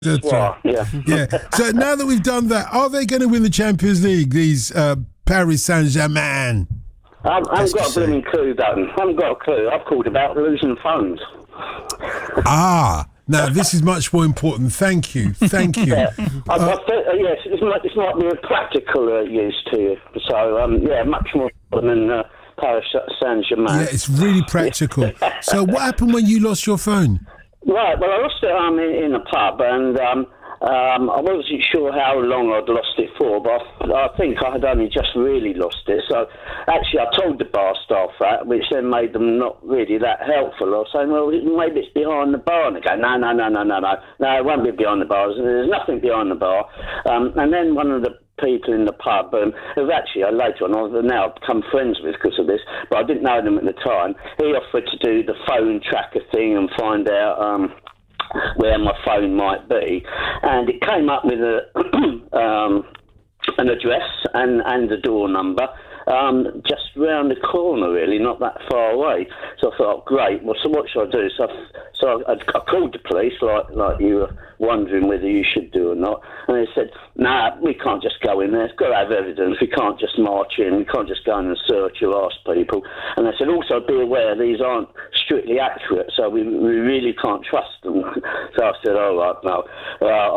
That's right. Yeah. Yeah. So now that we've done that, are they going to win the Champions League, these Paris Saint-Germain? I haven't got a blooming clue, Dutton. I haven't got a clue. I've called about losing funds. Now this is much more important. Thank you. Yeah, yes, it's not being practical use to you. So, much more than Paris Saint-Germain. Yeah, it's really practical. So what happened when you lost your phone? Right, well, I lost it in a pub, and I wasn't sure how long I'd lost it for, but I think I had only just really lost it. So, actually, I told the bar staff that, which then made them not really that helpful. I was saying, well, maybe it's behind the bar. And they go, no, it won't be behind the bar. There's nothing behind the bar. And then one of the people in the pub, who actually later on I've now become friends with because of this, but I didn't know them at the time. He offered to do the phone tracker thing and find out where my phone might be, and it came up with an address and a door number. Just round the corner, really, not that far away. So I thought, great. Well, so what should I do? So I called the police, like you were wondering whether you should do or not. And they said, nah, we can't just go in there. It's got to have evidence. We can't just march in. We can't just go in and search or ask people. And they said, also, be aware these aren't strictly accurate, so we really can't trust them. So I said, all right, no.